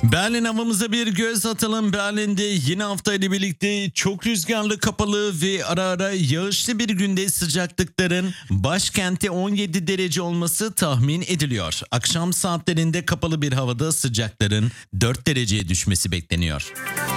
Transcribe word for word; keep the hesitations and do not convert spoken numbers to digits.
Berlin havamıza bir göz atalım. Berlin'de yeni hafta ile birlikte çok rüzgarlı, kapalı ve ara ara yağışlı bir günde sıcaklıkların başkentte on yedi derece olması tahmin ediliyor. Akşam saatlerinde kapalı bir havada sıcakların dört dereceye düşmesi bekleniyor.